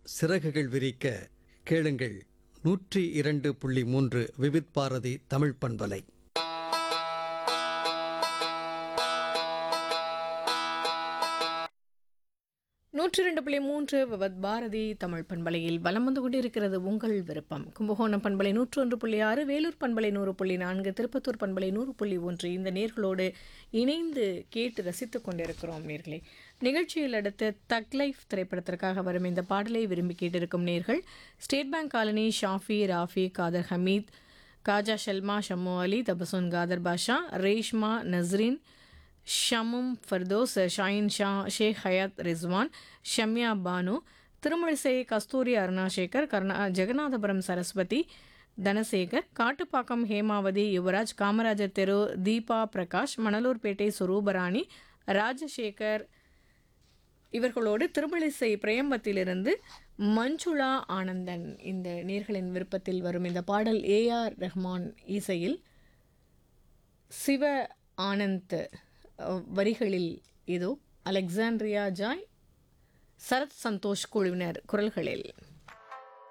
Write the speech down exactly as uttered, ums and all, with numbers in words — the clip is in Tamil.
சிறகுகள் விரிக்க கேளுங்கள் நூற்றி இரண்டு புள்ளி மூன்று விவித் பாரதி தமிழ் பண்பலை. நூற்றி இரண்டு புள்ளி மூன்று விவத் பாரதி தமிழ் பண்பலையில் வலம் வந்து கொண்டிருக்கிறது உங்கள் விருப்பம். கும்பகோணம் பண்பலை நூற்று ஒன்று புள்ளி ஆறு, வேலூர் பண்பலை நூறு புள்ளி நான்கு, திருப்பத்தூர் பண்பலை நூறு புள்ளி ஒன்று இந்த நேர்களோடு இணைந்து கேட்டு ரசித்துக் கொண்டிருக்கிறோம் நேர்களே. நிகழ்ச்சியில் அடுத்து தக் லைஃப் திரைப்படத்திற்காக வரும் இந்த பாடலை விரும்பி கேட்டிருக்கும் நேர்கள் ஸ்டேட் பேங்க் காலனி ஷாஃபி, ராஃபி, காதர் ஹமீத், காஜா ஷல்மா, ஷம்மு அலி, தபசுன் காதர் பாஷா, ரேஷ்மா, நஸ்ரீன், ஷமும் ஃபர்தோஸ், ஷாயின் ஷா, ஷேக் ஹயாத் ரிஸ்வான், ஷம்யா பானு, திருமழிசை, கஸ்தூரி, அருணாசேகர், கர்ணா ஜெகநாதபுரம் சரஸ்வதி, தனசேகர், காட்டுப்பாக்கம் ஹேமாவதி, யுவராஜ், காமராஜர் தெரு, தீபா பிரகாஷ், மணலூர்பேட்டை சுரூபராணி, ராஜசேகர் இவர்களோடு திருமழிசை பிரேம்பத்திலிருந்து மஞ்சுளா ஆனந்தன் இந்த நேர்களின் விருப்பத்தில் வரும் இந்த பாடல் ஏ ஆர் ரஹ்மான் இசையில் சிவ ஆனந்த் வரிகளில் இதோ அலெக்சாண்ட்ரியா ஜாய், சரத் சந்தோஷ் குழுவினர் குரல்களில்.